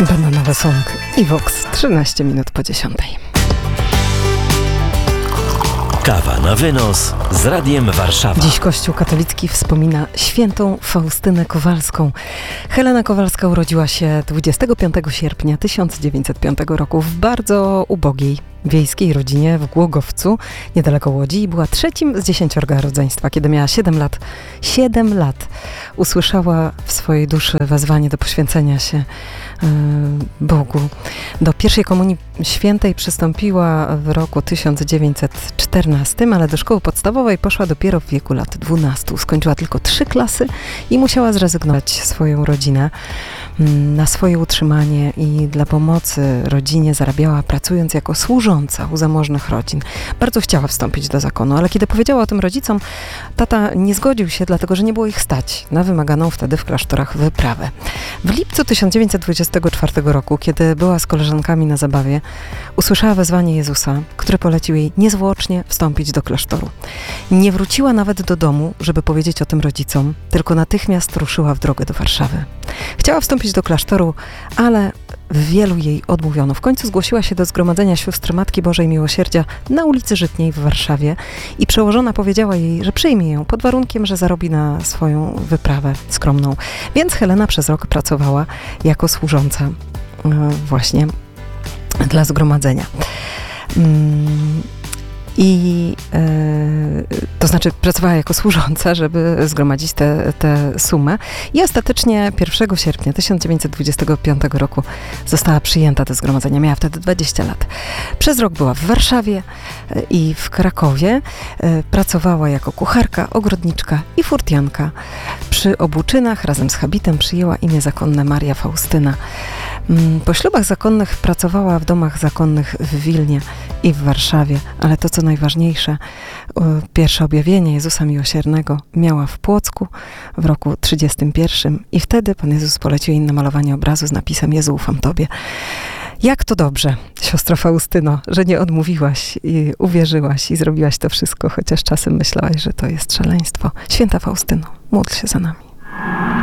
Bananowy Song i Vox, 13 minut po 10. Kawa na wynos z Radiem Warszawa. Dziś Kościół katolicki wspomina świętą Faustynę Kowalską. Helena Kowalska urodziła się 25 sierpnia 1905 roku w bardzo ubogiej wiejskiej rodzinie w Głogowcu, niedaleko Łodzi, i była trzecim z 10 rodzeństwa. Kiedy miała 7 lat, usłyszała w swojej duszy wezwanie do poświęcenia się Bogu. Do pierwszej komunii świętej przystąpiła w roku 1914, ale do szkoły podstawowej poszła dopiero w wieku lat 12. Skończyła tylko 3 klasy i musiała zrezygnować swoją rodzinę. Na swoje utrzymanie i dla pomocy rodzinie zarabiała, pracując jako służąca u zamożnych rodzin. Bardzo chciała wstąpić do zakonu, ale kiedy powiedziała o tym rodzicom, tata nie zgodził się, dlatego że nie było ich stać na wymaganą wtedy w klasztorach wyprawę. W lipcu 1924 roku, kiedy była z koleżankami na zabawie, usłyszała wezwanie Jezusa, który polecił jej niezwłocznie wstąpić do klasztoru. Nie wróciła nawet do domu, żeby powiedzieć o tym rodzicom, tylko natychmiast ruszyła w drogę do Warszawy. Chciała wstąpić do klasztoru, ale wielu jej odmówiono. W końcu zgłosiła się do Zgromadzenia Sióstr Matki Bożej Miłosierdzia na ulicy Żytniej w Warszawie i przełożona powiedziała jej, że przyjmie ją pod warunkiem, że zarobi na swoją wyprawę skromną. Więc Helena przez rok pracowała jako służąca właśnie dla zgromadzenia. To znaczy pracowała jako służąca, żeby zgromadzić tę sumę, i ostatecznie 1 sierpnia 1925 roku została przyjęta do zgromadzenia. Miała wtedy 20 lat. Przez rok była w Warszawie i w Krakowie. Pracowała jako kucharka, ogrodniczka i furtianka. Przy obu czynach razem z habitem przyjęła imię zakonne Maria Faustyna. Po ślubach zakonnych pracowała w domach zakonnych w Wilnie i w Warszawie, ale to, co najważniejsze, pierwsze objawienie Jezusa Miłosiernego miała w Płocku w roku 31 i wtedy Pan Jezus polecił jej namalowanie obrazu z napisem: Jezu, ufam Tobie. Jak to dobrze, siostro Faustyno, że nie odmówiłaś i uwierzyłaś i zrobiłaś to wszystko, chociaż czasem myślałaś, że to jest szaleństwo. Święta Faustyno, módl się za nami.